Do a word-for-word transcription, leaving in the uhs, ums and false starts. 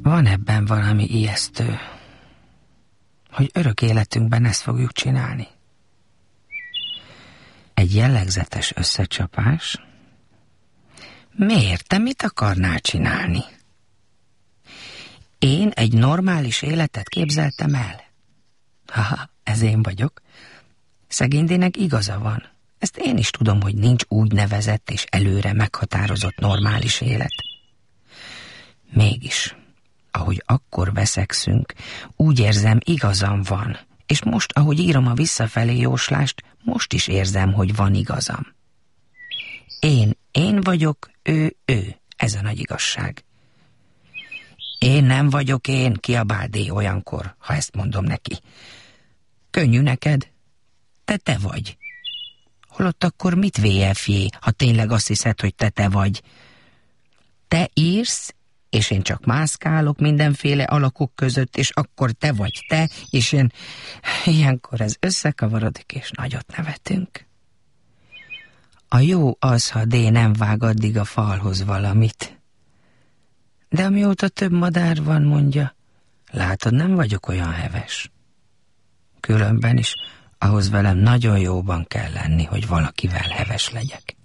Van ebben valami ijesztő, hogy örök életünkben ezt fogjuk csinálni. Egy jellegzetes összecsapás. Miért? Te mit akarnál csinálni? Én egy normális életet képzeltem el. Haha, ez én vagyok. Szegénydének igaza van. Ezt én is tudom, hogy nincs úgy nevezett és előre meghatározott normális élet. Mégis, ahogy akkor veszekszünk, úgy érzem, igazam van, és most, ahogy írom a visszafelé jóslást, most is érzem, hogy van igazam. Én, én vagyok, ő, ő, ez a nagy igazság. Én nem vagyok én, kiabál D olyankor, ha ezt mondom neki. Könnyű neked? Te te vagy. Holott akkor mit vé ef jé, ha tényleg azt hiszed, hogy te te vagy? Te írsz, és én csak mászkálok mindenféle alakok között, és akkor te vagy te, és én... Ilyenkor ez összekavarodik, és nagyot nevetünk. A jó az, ha D nem vág addig a falhoz valamit. De amióta több madár van, mondja, látod, nem vagyok olyan heves. Különben is ahhoz velem nagyon jóban kell lenni, hogy valakivel heves legyek.